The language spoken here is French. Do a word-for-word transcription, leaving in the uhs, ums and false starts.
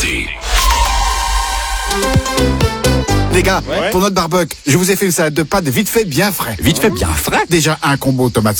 santé. Les gars, Ouais. pour notre barbecue, je vous ai fait une salade de pâtes vite fait bien frais. Vite fait, bien frais. Déjà un combo tomate